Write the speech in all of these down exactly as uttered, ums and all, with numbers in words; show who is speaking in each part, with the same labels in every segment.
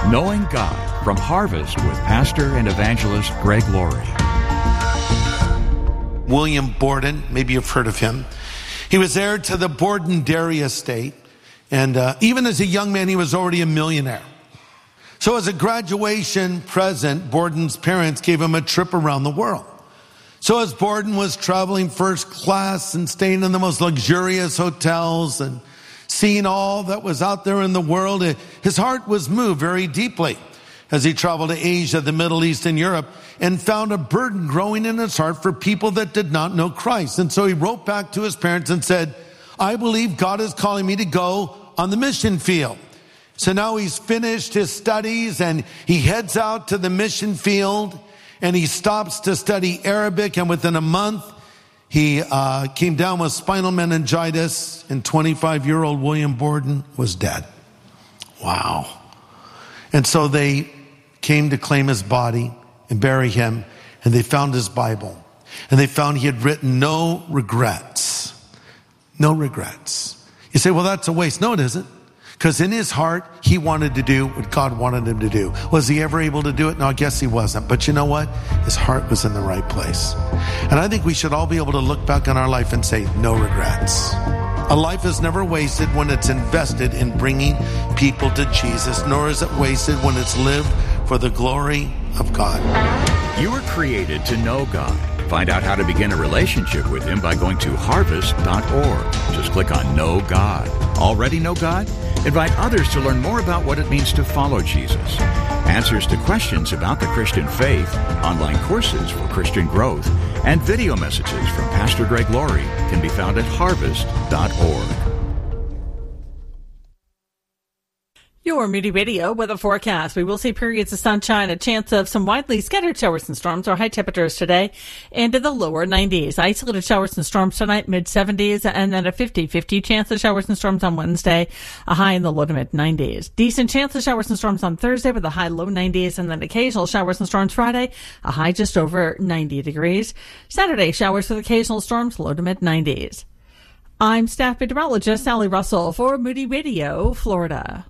Speaker 1: Knowing God from Harvest with pastor and evangelist Greg Laurie.
Speaker 2: William Borden, maybe you've heard of him. He was heir to the Borden Dairy Estate. And uh, even as a young man, he was already a millionaire. So as a graduation present, Borden's parents gave him a trip around the world. So as Borden was traveling first class and staying in the most luxurious hotels and seeing all that was out there in the world, his heart was moved very deeply as he traveled to Asia, the Middle East, and Europe, and found a burden growing in his heart for people that did not know Christ. And so he wrote back to his parents and said, I believe God is calling me to go on the mission field. So now he's finished his studies and he heads out to the mission field and he stops to study Arabic, and within a month he uh, came down with spinal meningitis, and twenty-five-year-old William Borden was dead. Wow. And so they came to claim his body and bury him, and they found his Bible, and they found he had written no regrets. No regrets. You say, well, that's a waste. No, it isn't. Because in his heart, he wanted to do what God wanted him to do. Was he ever able to do it? No, I guess he wasn't. But you know what? His heart was in the right place. And I think we should all be able to look back on our life and say, no regrets. A life is never wasted when it's invested in bringing people to Jesus, nor is it wasted when it's lived for the glory of God.
Speaker 1: You were created to know God. Find out how to begin a relationship with Him by going to harvest dot org. Just click on Know God. Already know God? Invite others to learn more about what it means to follow Jesus. Answers to questions about the Christian faith, online courses for Christian growth, and video messages from Pastor Greg Laurie can be found at harvest dot org.
Speaker 3: Your Moody Radio weather forecast. We will see periods of sunshine, a chance of some widely scattered showers and storms. Our high temperatures today into the lower nineties. Isolated showers and storms tonight, mid seventies, and then a fifty fifty chance of showers and storms on Wednesday, a high in the low to mid nineties. Decent chance of showers and storms on Thursday with a high low nineties, and then occasional showers and storms Friday, a high just over ninety degrees. Saturday, showers with occasional storms, low to mid nineties. I'm staff meteorologist Sally Russell for Moody Radio, Florida.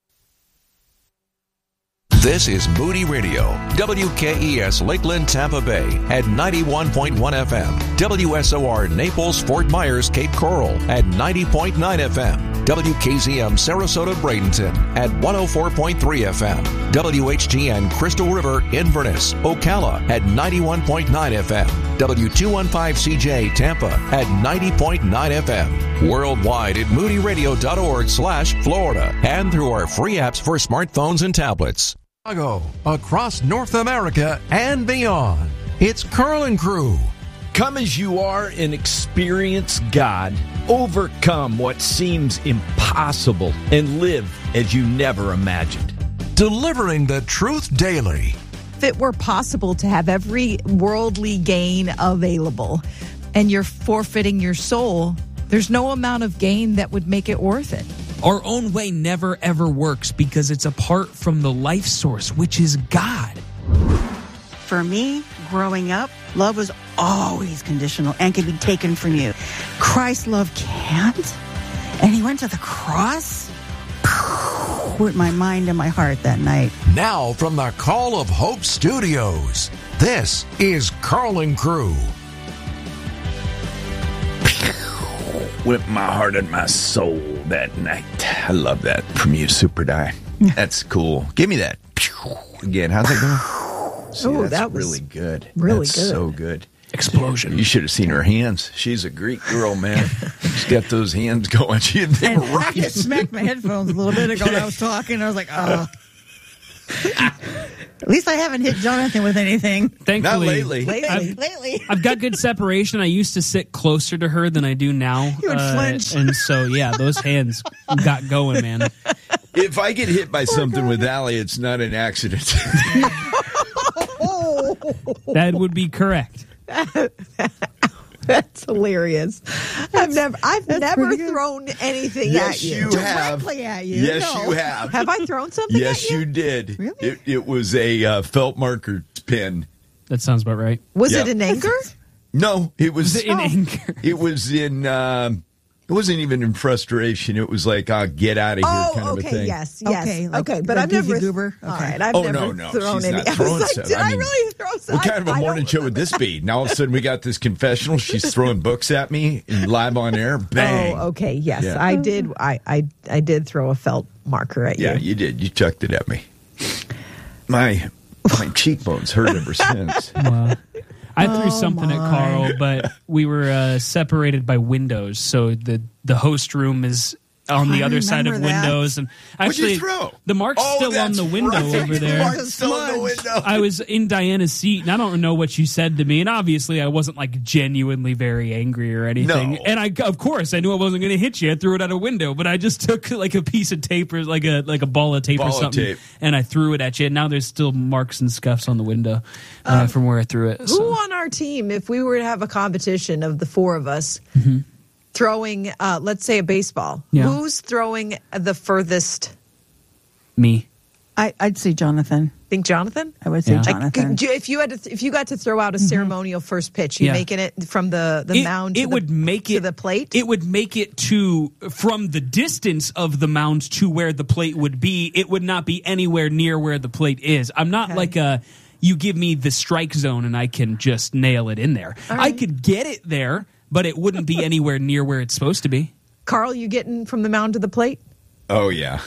Speaker 4: This is Moody Radio, W K E S Lakeland, Tampa Bay at ninety-one point one F M, W S O R Naples, Fort Myers, Cape Coral at ninety point nine F M, W K Z M Sarasota, Bradenton at one oh four point three F M, W H G N Crystal River, Inverness, Ocala at ninety-one point nine F M, W two fifteen C J Tampa at ninety point nine F M, worldwide at moody radio dot org slash Florida, and through our free apps for smartphones and tablets. Across North America and beyond, it's Carl and Crew.
Speaker 5: Come as you are and experience God. Overcome what seems impossible and live as you never imagined.
Speaker 4: Delivering the truth daily.
Speaker 6: If it were possible to have every worldly gain available and you're forfeiting your soul, there's no amount of gain that would make it worth it.
Speaker 7: Our own way never, ever works because it's apart from the life source, which is God.
Speaker 8: For me, growing up, love was always conditional and could be taken from you. Christ's love can't. And he went to the cross with my mind and my heart that night.
Speaker 4: Now from the Call of Hope Studios, this is Carl and Crew.
Speaker 5: With my heart and my soul that night. I love that from you, Super Die. That's cool. Give me that. Again, how's that going? See,
Speaker 6: oh,
Speaker 5: that's
Speaker 6: that was
Speaker 5: really good.
Speaker 6: Really
Speaker 5: that's
Speaker 6: good.
Speaker 5: so good.
Speaker 7: Explosion.
Speaker 5: You should have seen her hands. She's a Greek girl, man. She's got those hands going. She they
Speaker 8: And
Speaker 5: were
Speaker 8: I
Speaker 5: right.
Speaker 8: just smacked my headphones a little bit ago when I was talking. I was like, oh. At least I haven't hit Jonathan with anything.
Speaker 7: Thankfully,
Speaker 5: Not lately.
Speaker 8: Lately,
Speaker 7: I've,
Speaker 8: lately.
Speaker 7: I've got good separation. I used to sit closer to her than I do now.
Speaker 8: You would flinch.
Speaker 7: And so, yeah, those hands got going, man.
Speaker 5: If I get hit by something with Allie, it's not an accident.
Speaker 7: That would be correct.
Speaker 6: That's hilarious. I've never, I've
Speaker 8: that's
Speaker 6: never
Speaker 8: pretty good.
Speaker 6: thrown anything
Speaker 5: Yes,
Speaker 6: at you.
Speaker 5: you have.
Speaker 8: Directly at you.
Speaker 5: Yes,
Speaker 8: No.
Speaker 5: you have.
Speaker 6: Have I thrown something
Speaker 5: Yes,
Speaker 6: at you?
Speaker 5: you did.
Speaker 8: Really?
Speaker 5: It, it was a uh, felt marker pen.
Speaker 7: That sounds about right.
Speaker 6: Was
Speaker 5: Yeah.
Speaker 6: it in anger?
Speaker 5: No, it was,
Speaker 7: Was it in
Speaker 5: oh,
Speaker 7: anger?
Speaker 5: It was in um, It wasn't even in frustration. It was like, oh, get out of here
Speaker 6: Oh,
Speaker 5: kind of
Speaker 6: okay,
Speaker 5: a thing.
Speaker 6: yes, yes.
Speaker 8: Okay,
Speaker 6: Okay,
Speaker 8: like-
Speaker 6: but
Speaker 8: like
Speaker 6: I've never.
Speaker 8: Goofy Goober?
Speaker 6: All
Speaker 8: Okay.
Speaker 6: right, I've
Speaker 5: Oh,
Speaker 6: never
Speaker 5: no, no,
Speaker 6: thrown
Speaker 5: she's
Speaker 6: any.
Speaker 5: not
Speaker 6: I was
Speaker 5: throwing
Speaker 6: like,
Speaker 5: stuff.
Speaker 6: did
Speaker 5: I
Speaker 6: I,
Speaker 5: mean,
Speaker 6: really throw some?
Speaker 5: What kind of
Speaker 6: I-
Speaker 5: a
Speaker 6: I
Speaker 5: morning
Speaker 6: don't
Speaker 5: show would this be? Now all of a sudden we got this confessional. She's throwing books at me and live on air. Bang.
Speaker 6: Oh, okay. Yes,
Speaker 5: Yeah.
Speaker 6: I did. I, I I did throw a felt marker at
Speaker 5: Yeah,
Speaker 6: you.
Speaker 5: you did. You chucked it at me. My my cheekbones hurt ever since.
Speaker 7: Wow. I threw
Speaker 6: Oh,
Speaker 7: something at Carl, but we were uh, separated by windows, so the the host room is on the
Speaker 8: I
Speaker 7: other side of
Speaker 8: remember that.
Speaker 7: windows. And
Speaker 5: What'd you
Speaker 7: actually,
Speaker 5: throw?
Speaker 7: the mark's
Speaker 5: Oh,
Speaker 7: still on
Speaker 5: that's
Speaker 7: the window
Speaker 5: right.
Speaker 7: over
Speaker 5: The
Speaker 7: there.
Speaker 5: mark's still on the window.
Speaker 7: I was in Diana's seat, and I don't know what you said to me. And obviously, I wasn't like genuinely very angry or anything.
Speaker 5: No.
Speaker 7: And I, of course, I knew I wasn't going to hit you. I threw it out a window, but I just took like a piece of tape or like a like a ball of tape
Speaker 5: Ball
Speaker 7: or
Speaker 5: of
Speaker 7: something,
Speaker 5: tape.
Speaker 7: and I threw it at you. And now there's still marks and scuffs on the window uh, from where I threw it.
Speaker 6: Who
Speaker 7: so.
Speaker 6: on our team, if we were to have a competition of the four of us
Speaker 7: Mm-hmm.
Speaker 6: throwing, uh, let's say a baseball,
Speaker 7: Yeah.
Speaker 6: who's throwing the furthest?
Speaker 7: Me.
Speaker 8: I, I'd say Jonathan.
Speaker 6: Think Jonathan?
Speaker 8: I would say
Speaker 7: Yeah.
Speaker 6: Like,
Speaker 8: Jonathan.
Speaker 6: could you- if you had to, th- if you got to throw out a ceremonial first pitch, you
Speaker 7: Yeah.
Speaker 6: making it from the, the
Speaker 7: it,
Speaker 6: mound.
Speaker 7: it
Speaker 6: to the,
Speaker 7: would make
Speaker 6: to
Speaker 7: it
Speaker 6: the plate.
Speaker 7: It would make it to from the distance of the mound to where the plate would be. It would not be anywhere near where the plate is. I'm not
Speaker 6: Okay.
Speaker 7: like a you give me the strike zone and I can just nail it in there. I could get it there, but it wouldn't be anywhere near where it's supposed to be.
Speaker 6: Carl, you getting from the mound to the plate?
Speaker 5: Oh, yeah.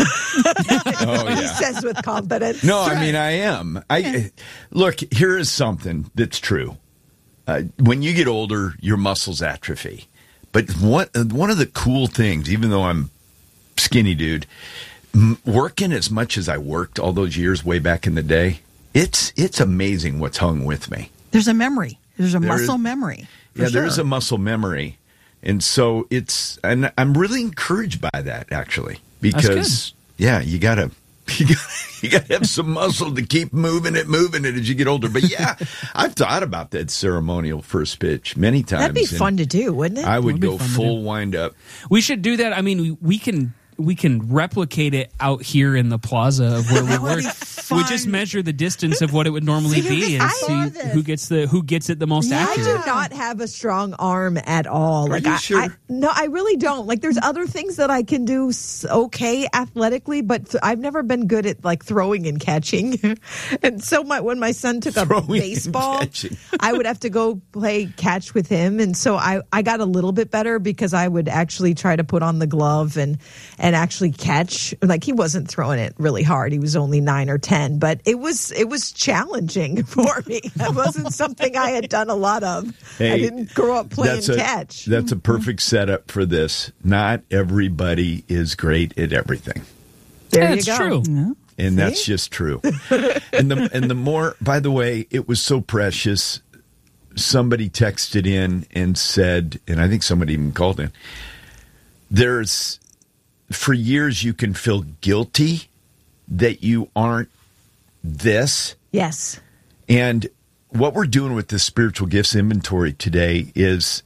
Speaker 5: oh,
Speaker 6: He
Speaker 5: yeah.
Speaker 6: says with confidence.
Speaker 5: No, I mean, I am. I Look, here is something that's true. Uh, when you get older, your muscles atrophy. But what, one of the cool things, even though I'm skinny dude, m- working as much as I worked all those years way back in the day, it's it's amazing what's hung with me.
Speaker 8: There's a memory. There's a
Speaker 5: There
Speaker 8: muscle
Speaker 5: is-
Speaker 8: memory. for
Speaker 5: Yeah, there's
Speaker 8: sure.
Speaker 5: a muscle memory. And so it's, and I'm really encouraged by that, actually, because, yeah, you gotta, you gotta, you gotta have some muscle to keep moving it, moving it as you get older. But yeah, I've thought about that ceremonial first pitch many times.
Speaker 6: That'd be
Speaker 5: and
Speaker 6: fun to do, wouldn't it?
Speaker 5: I would
Speaker 7: Would be
Speaker 5: go
Speaker 7: fun to
Speaker 5: full
Speaker 7: do.
Speaker 5: wind up.
Speaker 7: We should do that. I mean, we, we can we can replicate it out here in the plaza of where we
Speaker 8: That would
Speaker 7: work.
Speaker 8: be
Speaker 7: We just
Speaker 8: fun.
Speaker 7: measure the distance of what it would normally be and
Speaker 6: I saw
Speaker 7: see
Speaker 6: this.
Speaker 7: who gets the who gets it the most
Speaker 6: I
Speaker 7: accurate.
Speaker 6: do not have a strong arm at all. Like
Speaker 5: you
Speaker 6: I,
Speaker 5: sure?
Speaker 6: I, no, I really don't. Like there's other things that I can do s- okay athletically, but th- I've never been good at like throwing and catching. And so my when my son took
Speaker 5: Throwing
Speaker 6: up
Speaker 5: and
Speaker 6: baseball,
Speaker 5: catching.
Speaker 6: I would have to go play catch with him, and so I I got a little bit better because I would actually try to put on the glove and and actually catch. Like he wasn't throwing it really hard. He was only nine or ten, but it was it was challenging for me. That wasn't something I had done a lot of. I
Speaker 5: Hey,
Speaker 6: didn't grow up playing
Speaker 5: that's a,
Speaker 6: catch.
Speaker 5: That's a perfect setup for this. Not everybody is great at everything.
Speaker 6: there
Speaker 7: Yeah,
Speaker 6: you
Speaker 7: it's
Speaker 6: go.
Speaker 7: true.
Speaker 5: And that's just true. and the and the more, by the way, it was so precious. Somebody texted in and said, and I think somebody even called in, there's, for years you can feel guilty that you aren't this.
Speaker 6: Yes.
Speaker 5: And what we're doing with this spiritual gifts inventory today is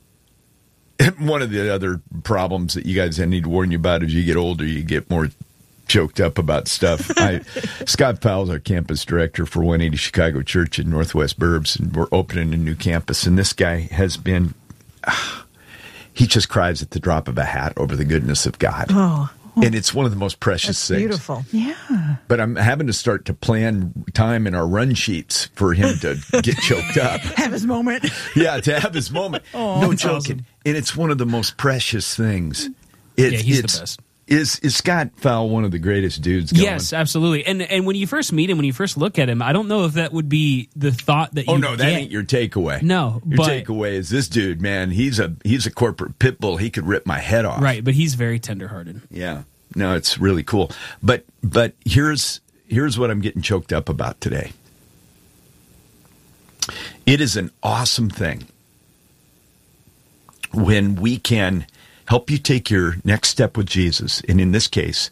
Speaker 5: one of the other problems that you guys I need to warn you about. As you get older, you get more choked up about stuff. I, Scott Powell's our campus director for one eighty Chicago Church in Northwest Burbs, and we're opening a new campus. And this guy has been, uh, he just cries at the drop of a hat over the goodness of God.
Speaker 6: Oh,
Speaker 5: And it's one of the most precious
Speaker 6: that's
Speaker 5: things.
Speaker 6: beautiful.
Speaker 8: Yeah.
Speaker 5: But I'm having to start to plan time in our run sheets for him to get choked up.
Speaker 8: Have his moment.
Speaker 5: Yeah, to have his moment.
Speaker 7: Oh,
Speaker 5: no
Speaker 7: that's
Speaker 5: joking.
Speaker 7: awesome.
Speaker 5: And it's one of the most precious things. It,
Speaker 7: Yeah, he's the
Speaker 5: it's,
Speaker 7: best.
Speaker 5: Is is Scott Fowle one of the greatest dudes going?
Speaker 7: Yes, absolutely. And and when you first meet him, when you first look at him, I don't know if that would be the thought that you
Speaker 5: Oh no, that
Speaker 7: get.
Speaker 5: ain't your takeaway.
Speaker 7: No,
Speaker 5: your
Speaker 7: but-
Speaker 5: takeaway is this dude, man. He's a he's a corporate pit bull. He could rip my head off.
Speaker 7: Right, but he's very tenderhearted.
Speaker 5: Yeah. No, it's really cool. But but here's here's what I'm getting choked up about today. It is an awesome thing when we can help you take your next step with Jesus, and in this case,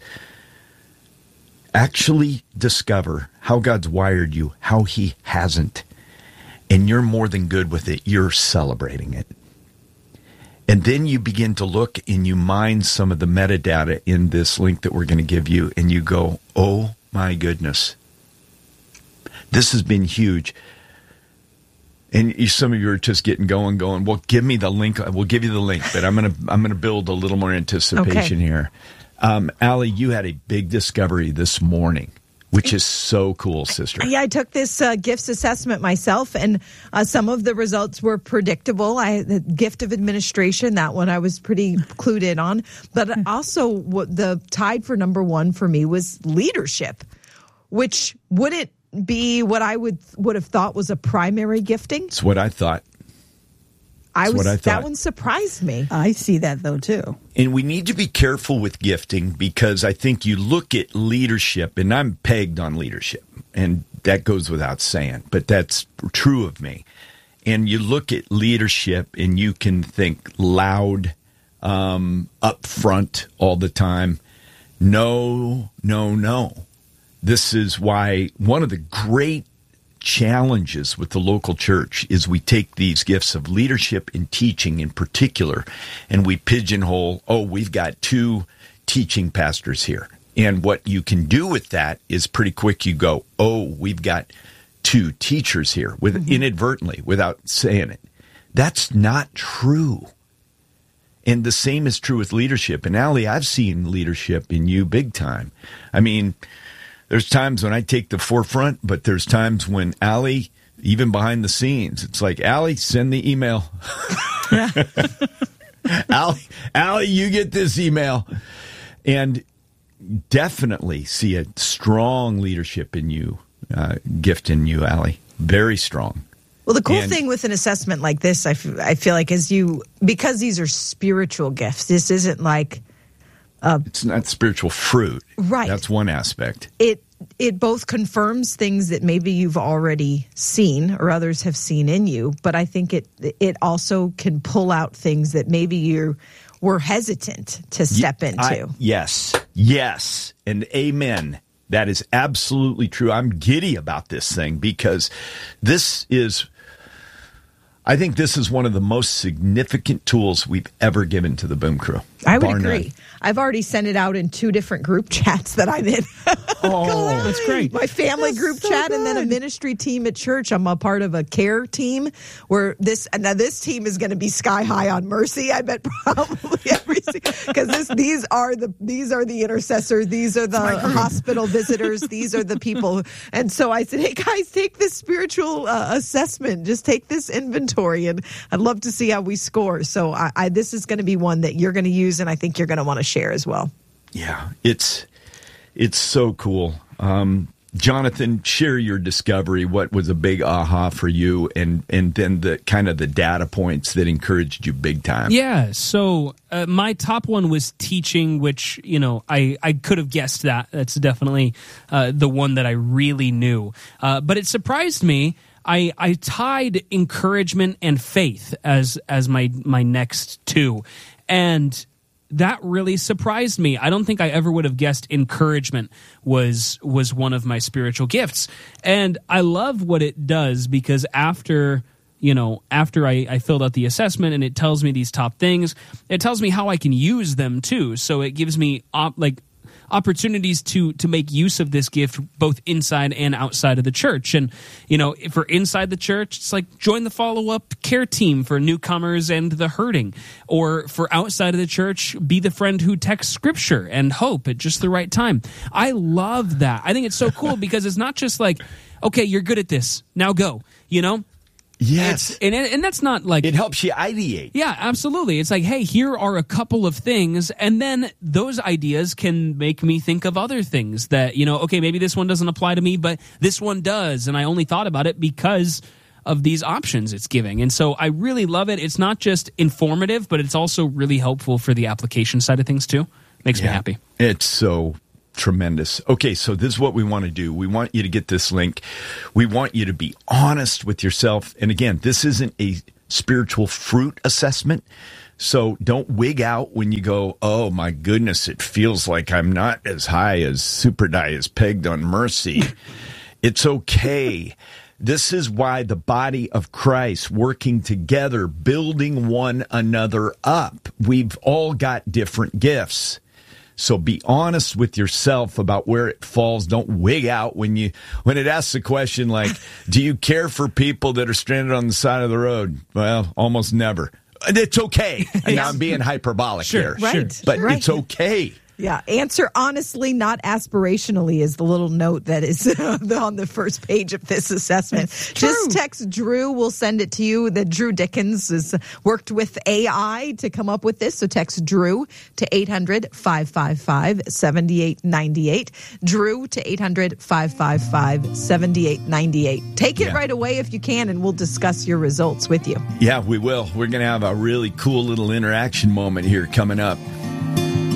Speaker 5: actually discover how God's wired you, how he hasn't, and you're more than good with it. You're celebrating it. And then you begin to look and you mine some of the metadata in this link that we're going to give you, and you go, oh my goodness, this has been huge. And you, some of you are just getting going, going, well, give me the link. We'll give you the link, but I'm going to I'm going to build a little more anticipation
Speaker 6: Okay.
Speaker 5: here. Um, Allie, you had a big discovery this morning, which is so cool, sister.
Speaker 6: Yeah, I took this uh, gifts assessment myself, and uh, some of the results were predictable. I the gift of administration, that one I was pretty clued in on. But also, what the tied for number one for me was leadership, which wouldn't be what I would would have thought was a primary gifting.
Speaker 5: It's what I thought.
Speaker 6: I
Speaker 5: That's
Speaker 6: was
Speaker 5: what I
Speaker 6: that
Speaker 5: thought.
Speaker 6: one surprised me.
Speaker 8: I see that though too.
Speaker 5: And we need to be careful with gifting because I think you look at leadership, and I'm pegged on leadership, and that goes without saying, but that's true of me. And you look at leadership and you can think loud, um, up front all the time. No, no, no. This is why one of the great challenges with the local church is we take these gifts of leadership and teaching in particular, and we pigeonhole, oh, we've got two teaching pastors here. And what you can do with that is pretty quick you go, oh, we've got two teachers here, with mm-hmm. inadvertently, without saying it. That's not true. And the same is true with leadership. And Allie, I've seen leadership in you big time. I mean, there's times when I take the forefront, but there's times when Allie, even behind the scenes, it's like, Allie, send the email. Allie, Allie, you get this email. And definitely see a strong leadership in you, uh, gift in you, Allie. Very strong.
Speaker 6: Well, the cool
Speaker 5: And-
Speaker 6: thing with an assessment like this, I, f- I feel like, is you, because these are spiritual gifts, this isn't like,
Speaker 5: It's not spiritual fruit.
Speaker 6: Right.
Speaker 5: That's one aspect.
Speaker 6: it it both confirms things that maybe you've already seen or others have seen in you, but I think it it also can pull out things that maybe you were hesitant to step
Speaker 5: Ye-
Speaker 6: into.
Speaker 5: I- yes. Yes. And amen. That is absolutely true. I'm giddy about this thing because this is, I think this is one of the most significant tools we've ever given to the Boom Crew.
Speaker 6: I would
Speaker 5: Bar
Speaker 6: agree.
Speaker 5: none.
Speaker 6: I've already sent it out in two different group chats that I'm in.
Speaker 7: Oh, that's great.
Speaker 6: My family
Speaker 8: That's
Speaker 6: group
Speaker 8: so
Speaker 6: chat and then a
Speaker 8: good.
Speaker 6: ministry team at church. I'm a part of a care team where this now this team is going to be sky high on mercy. I bet probably every because this these are the these are the intercessors. These are the hospital visitors. These are the people. And so I said, hey guys, take this spiritual uh, assessment. Just take this inventory, and I'd love to see how we score. So I, I this is going to be one that you're going to use, and I think you're going to want to share as well.
Speaker 5: Yeah, it's it's so cool. Um, Jonathan, share your discovery. What was a big aha for you, and and then the kind of the data points that encouraged you big time.
Speaker 7: Yeah, so uh, my top one was teaching, which, you know, I, I could have guessed that. That's definitely uh, the one that I really knew. Uh, but it surprised me. I, I tied encouragement and faith as as my my next two. And that really surprised me. I don't think I ever would have guessed encouragement was was one of my spiritual gifts. And I love what it does because after, you know, after I, I filled out the assessment and it tells me these top things, it tells me how I can use them too. So it gives me op, like opportunities to to make use of this gift both inside and outside of the church. And, you know, if we're inside the church, it's like join the follow-up care team for newcomers and the hurting. Or for outside of the church, be the friend who texts scripture and hope at just the right time. I love that. I think it's so cool because it's not just like, okay, you're good at this, now go, you know?
Speaker 5: Yes,
Speaker 7: It's, and and that's not like
Speaker 5: it helps you ideate.
Speaker 7: yeah, absolutely. It's like, hey, here are a couple of things, and then those ideas can make me think of other things that, you know, okay, maybe this one doesn't apply to me, but this one does, and I only thought about it because of these options it's giving. And so I really love it. It's not just informative, but it's also really helpful for the application side of things too. Makes me
Speaker 5: Yeah.
Speaker 7: happy.
Speaker 5: It's so tremendous. Okay, so this is what we want to do. We want you to get this link. We want you to be honest with yourself. And again, this isn't a spiritual fruit assessment. So don't wig out when you go, oh my goodness, it feels like I'm not as high as Super Die is pegged on mercy. It's okay. This is why the body of Christ working together, building one another up. We've all got different gifts. So be honest with yourself about where it falls. Don't wig out when you when it asks a question like, do you care for people that are stranded on the side of the road? Well, almost never. It's okay. And now I'm being hyperbolic
Speaker 7: Sure,
Speaker 5: here.
Speaker 6: Right.
Speaker 5: But
Speaker 6: right.
Speaker 5: it's okay.
Speaker 6: Yeah, answer honestly, not aspirationally, is the little note that is on the first page of this assessment. Just text Drew. We'll send it to you. That Drew Dickens has worked with A I to come up with this. So text Drew to eight hundred, five five five, seven eight nine eight. Drew to eight hundred, five five five, seven eight nine eight. Take it
Speaker 5: Yeah.
Speaker 6: right away if you can, and we'll discuss your results with you.
Speaker 5: Yeah, we will. We're going to have a really cool little interaction moment here coming up.